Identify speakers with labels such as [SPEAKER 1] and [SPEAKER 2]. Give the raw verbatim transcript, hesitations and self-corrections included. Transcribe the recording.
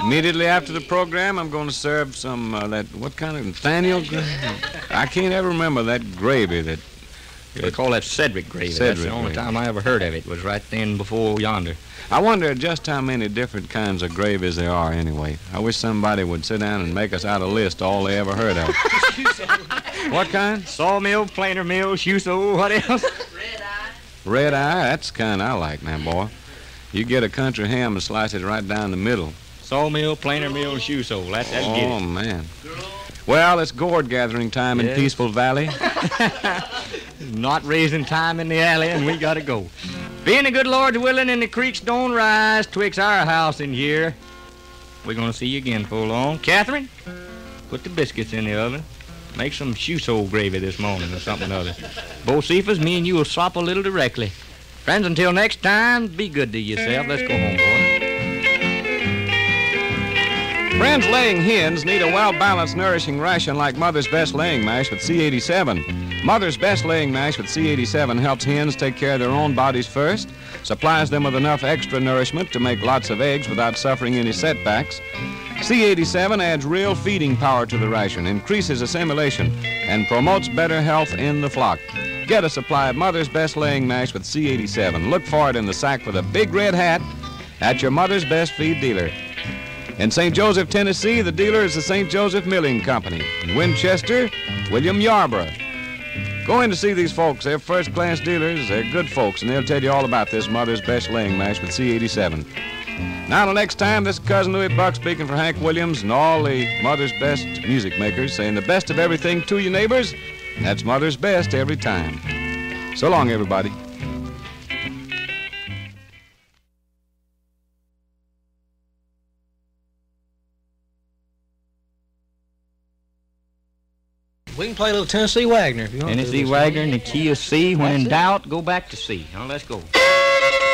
[SPEAKER 1] Immediately after the program, I'm going to serve some, uh, that, what kind of, Nathaniel? I can't ever remember that gravy that...
[SPEAKER 2] They call that Cedric gravy.
[SPEAKER 1] Cedric
[SPEAKER 2] That's the only
[SPEAKER 1] gravy.
[SPEAKER 2] time I ever heard of it, was right then before yonder.
[SPEAKER 1] I wonder just how many different kinds of gravies there are anyway. I wish somebody would sit down and make us out a list of all they ever heard of. What kind?
[SPEAKER 2] Sawmill, planer mill, Shuso, what else?
[SPEAKER 3] Red eye.
[SPEAKER 1] Red eye, that's the kind I like now, boy. You get a country ham and slice it right down the middle.
[SPEAKER 2] Sawmill, planer mill, Shuso. That, that'll get
[SPEAKER 1] Oh,
[SPEAKER 2] it.
[SPEAKER 1] man. Well, it's gourd gathering time in
[SPEAKER 2] Yes.
[SPEAKER 1] Peaceful Valley.
[SPEAKER 2] Not raising time in the alley, and we gotta go. Being the good Lord's willing and the creeks don't rise twixt our house and here, we're gonna see you again before long. Catherine, put the biscuits in the oven. Make some shoe-sole gravy this morning or something or other. Bocephus, me and you will swap a little directly. Friends, until next time, be good to yourself. Let's go home, boy.
[SPEAKER 1] Friends, laying hens need a well-balanced, nourishing ration like Mother's Best Laying Mash with C eighty-seven. Mother's Best Laying Mash with C eighty-seven helps hens take care of their own bodies first, supplies them with enough extra nourishment to make lots of eggs without suffering any setbacks. C eighty-seven adds real feeding power to the ration, increases assimilation, and promotes better health in the flock. Get a supply of Mother's Best Laying Mash with C eighty-seven. Look for it in the sack with a big red hat at your Mother's Best Feed dealer. In Saint Joseph, Tennessee, the dealer is the Saint Joseph Milling Company. In Winchester, William Yarborough. Go in to see these folks. They're first-class dealers. They're good folks, and they'll tell you all about this Mother's Best Laying Mash with C eighty-seven. Now, till next time, this is Cousin Louis Buck speaking for Hank Williams and all the Mother's Best music makers, saying the best of everything to you neighbors. That's Mother's Best every time. So long, everybody.
[SPEAKER 4] We can play a little Tennessee Wagner if you want to.
[SPEAKER 2] Tennessee Wagner and the key of C. When in doubt, go back to C. Now, let's go.